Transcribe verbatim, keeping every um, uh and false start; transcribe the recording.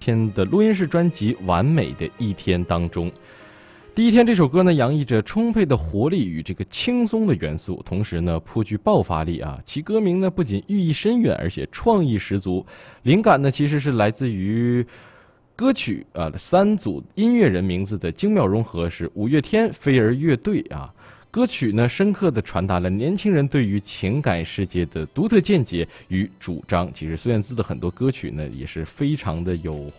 天的录音室专辑《完美的一天》当中。第一天这首歌呢，洋溢着充沛的活力与这个轻松的元素，同时呢颇具爆发力啊。其歌名呢不仅寓意深远，而且创意十足。灵感呢其实是来自于歌曲啊三组音乐人名字的精妙融合，是五月天、飞儿乐队啊。歌曲呢深刻地传达了年轻人对于情感世界的独特见解与主张。其实孙燕姿的很多歌曲呢也是非常的有